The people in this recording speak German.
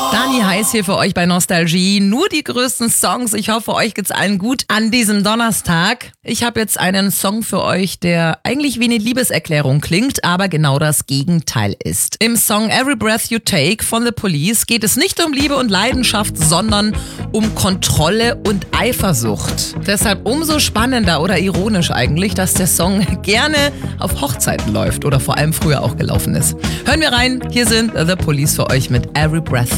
Dani Heiß hier für euch bei Nostalgie. Nur die größten Songs. Ich hoffe, euch geht's allen gut an diesem Donnerstag. Ich habe jetzt einen Song für euch, der eigentlich wie eine Liebeserklärung klingt, aber genau das Gegenteil ist. Im Song Every Breath You Take von The Police geht es nicht um Liebe und Leidenschaft, sondern um Kontrolle und Eifersucht. Deshalb umso spannender oder ironisch eigentlich, dass der Song gerne auf Hochzeiten läuft oder vor allem früher auch gelaufen ist. Hören wir rein. Hier sind The Police für euch mit Every Breath